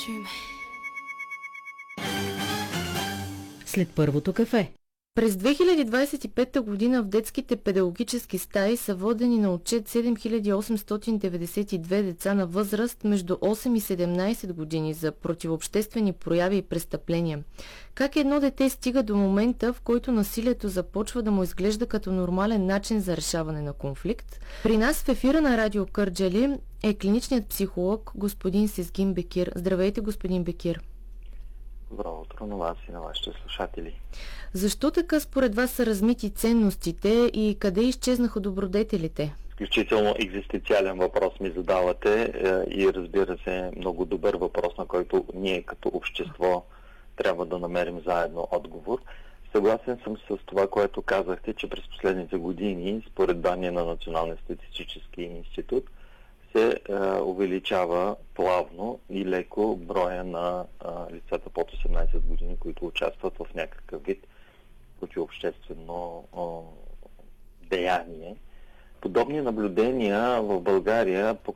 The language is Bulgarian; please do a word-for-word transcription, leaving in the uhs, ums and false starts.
След първото кафе. През две хиляди двадесет и пета година в детските педагогически стаи са водени на отчет седем хиляди осемстотин деветдесет и две деца на възраст между осем и седемнадесет години за противообществени прояви и престъпления. Как едно дете стига до момента, в който насилието започва да му изглежда като нормален начин за решаване на конфликт? При нас в ефира на Радио Кърджали е клиничният психолог господин Сезгин Бекир. Здравейте, господин Бекир. Добро утро на вас и на вашите слушатели. Защо така според вас са размити ценностите и къде изчезнаха добродетелите? Изключително екзистенциален въпрос ми задавате и разбира се много добър въпрос, на който ние като общество трябва да намерим заедно отговор. Съгласен съм с това, което казахте, че през последните години, според данни на Националния статистически институт, се е, увеличава плавно и леко броя на е, лицата под осемнадесет години, които участват в някакъв вид противообществено е, деяние. Подобни наблюдения в България